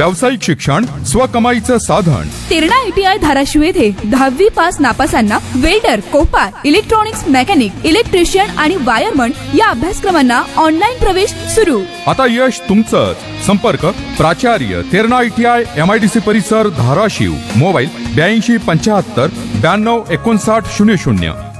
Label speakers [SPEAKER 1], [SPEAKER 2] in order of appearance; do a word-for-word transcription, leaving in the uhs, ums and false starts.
[SPEAKER 1] व्यावसायिक शिक्षण स्वकमाईचं साधन।
[SPEAKER 2] तेरणा आयटीआय धाराशिव येथे दहावी pass नापासांना welder, Kopar, electronics mechanic, electrician आणि वायरमन या अभ्यासक्रमांना ऑनलाईन प्रवेश सुरू।
[SPEAKER 1] आता यश तुमचंच। संपर्क प्राचार्य तेरणा आयटीआय एमआयडीसी परिसर धाराशिव। मोबाईल ब्याऐंशी पंच्याहत्तर ब्याण्णव एकोणसाठ शून्य शून्य।